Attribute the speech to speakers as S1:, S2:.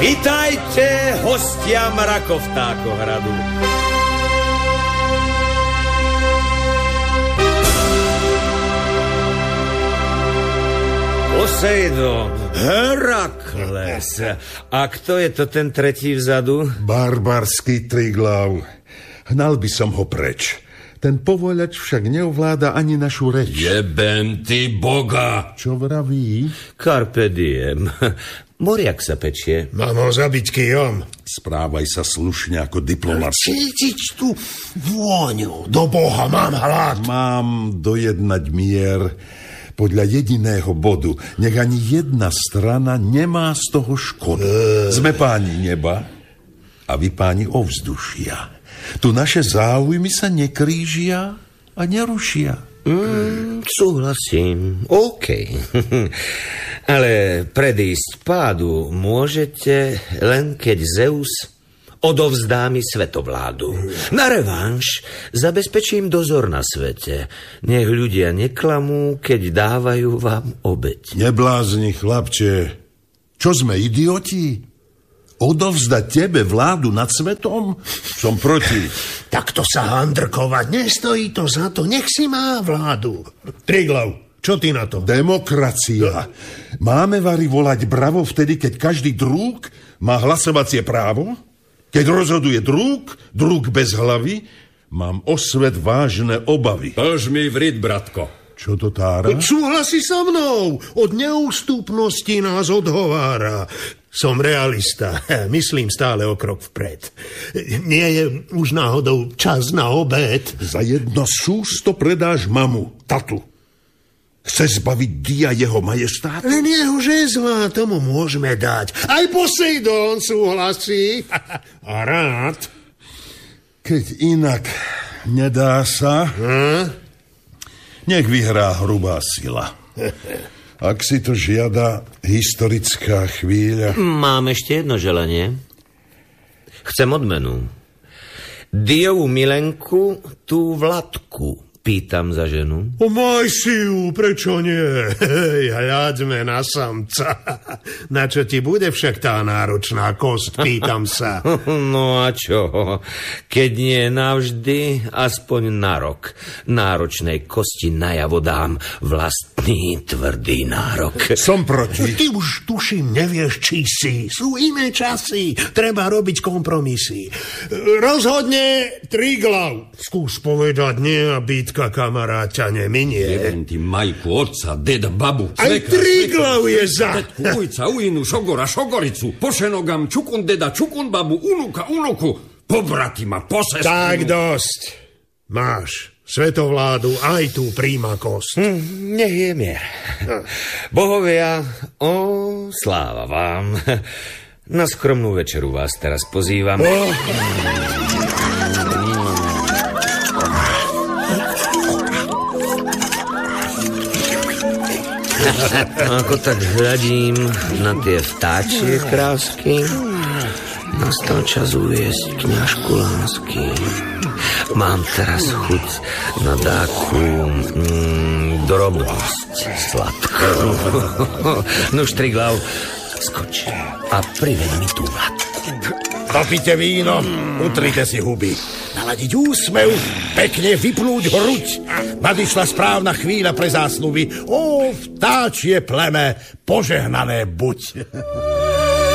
S1: Vitajte hostia Mrakovtákohradu. Poseidon, Herakles. A kto je to ten tretí vzadu?
S2: Barbarský triglav. Hnal by som ho preč. Ten povoľač však neovláda ani našu reč.
S1: Jebem ty boga.
S2: Čo vraví?
S1: Carpe diem. Moriak sa pečie.
S3: Mám ho zabiť kijom.
S2: Správaj sa slušne ako diplomat.
S3: Cítiť tú vôňu. Do Boha, mám hlad.
S2: Mám dojednať mier podľa jediného bodu. Nech ani jedna strana nemá z toho škodu. Sme páni neba a vy páni ovzdušia. Tu naše záujmy sa nekrížia a nerušia.
S1: Súhlasím. OK. Ale predísť pádu môžete len keď Zeus odovzdá mi svetovládu. Na revanš zabezpečím dozor na svete. Nech ľudia neklamú, keď dávajú vám obeť.
S2: Neblázni, chlapče. Čo sme, idioti? Odovzdať tebe vládu nad svetom? Som proti.
S3: Takto sa handrkovať nestojí to za to. Nech si má vládu. Triglav, čo ty na to?
S2: Demokracia. Máme vari volať bravo vtedy, keď každý drúg má hlasovacie právo? Keď rozhoduje drúg bez hlavy, mám o svet vážne obavy.
S4: Plž mi vrit, bratko.
S2: Čo to tára?
S3: Súhlasí so mnou. Od neústupnosti nás odhovára. Som realista. Myslím stále o krok vpred. Nie je už náhodou čas na obed?
S2: Za jedno sústo predáš mamu, tatu. Chce zbaviť dia jeho majestátu?
S3: Len jeho žezla tomu môžeme dať. Aj Poseidon súhlasí. A rád.
S2: Keď inak nedá sa, nech vyhrá hrubá sila. Ak si to žiada historická chvíľa.
S1: Mám ešte jedno želanie. Chcem odmenu. Diovú milenku, tú Vladku. Pýtam za ženu.
S3: Maj si ju, prečo nie? Hľaďme na samca. Na čo ti bude však tá náročná kosť, pýtam sa.
S1: No a čo? Keď nie navždy, aspoň na rok. Náročnej kosti najavo dám vlastný tvrdý nárok.
S2: Som proti.
S3: Ty už tuším, nevieš, či si. Sú iné časy. Treba robiť kompromisy. Rozhodne Triglav. Skús povedať nie a bitka kamaráťa neminie.
S4: Jeden ty majku, otca, deda, babu,
S3: aj Triglav je za.
S4: Tetku, ujca, ujinu, šogora, šogoricu, pošenogam, čukun deda, čukun babu, unuka, unuku, pobratima, posestru.
S3: Tak dosť. Máš svetovládu aj tú príma kosť.
S1: Nech je mier. Bohovia, sláva vám. Na skromnú večeru vás teraz pozývam. Ako tak hľadím na tie vtáčie krásky, nastal čas uviesť kňažku lásky. Mám teraz chuť na dáku drobnosť sladkú. No Triglav, skoč a priveď mi tú Vladku.
S3: Popite víno, utrite si huby. Naladiť úsmev, pekne vypnúť hruď. Nadišla správna chvíľa pre zásluby. Ó, vtáčie pleme, požehnané buď.